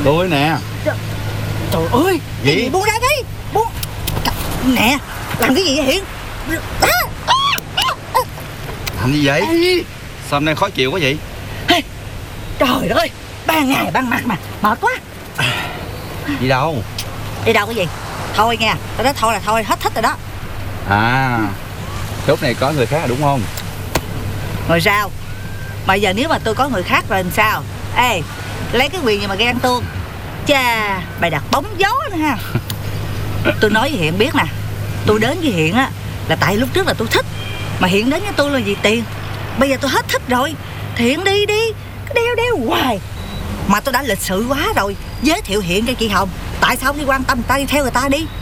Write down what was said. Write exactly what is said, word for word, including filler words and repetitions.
Tôi nè. Trời ơi, cái gì buông ra đi. Buông. Nè, làm cái gì vậy Hiển? Làm gì vậy? Ê. Sao hôm nay khó chịu quá vậy? Trời ơi, ban ngày ban mặt mà mệt quá. Đi đâu? Đi đâu cái gì? Thôi nha, tao nói thôi là thôi, hết thích rồi đó. À, lúc này có người khác là đúng không? Rồi sao? Mà giờ nếu mà tôi có người khác rồi làm sao? Ê, lấy cái quyền gì mà ghen tuông? Chà, bày đặt bóng gió nữa ha. Tôi nói với Hiện biết nè, tôi đến với Hiện á là tại lúc trước là tôi thích, mà Hiện đến với tôi là vì tiền. Bây giờ tôi hết thích rồi thì Hiện đi đi, cứ đeo đeo hoài. Mà tôi đã lịch sự quá rồi, giới thiệu Hiện cho chị Hồng, tại sao không đi quan tâm người ta, đi theo người ta đi.